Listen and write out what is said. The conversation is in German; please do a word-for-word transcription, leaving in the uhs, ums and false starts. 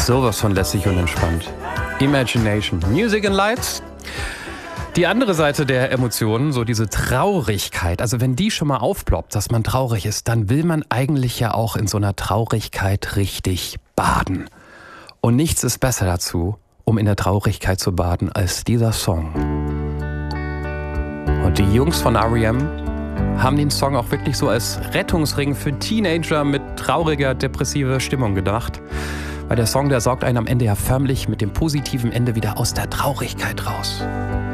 Sowas von lässig und entspannt. Imagination, Music and Lights. Die andere Seite der Emotionen, so diese Traurigkeit. Also wenn die schon mal aufploppt, dass man traurig ist, dann will man eigentlich ja auch in so einer Traurigkeit richtig baden. Und nichts ist besser dazu, um in der Traurigkeit zu baden, als dieser Song. Und die Jungs von R E M haben den Song auch wirklich so als Rettungsring für Teenager mit trauriger, depressiver Stimmung gedacht. Weil der Song, der sorgt einen am Ende ja förmlich mit dem positiven Ende wieder aus der Traurigkeit raus.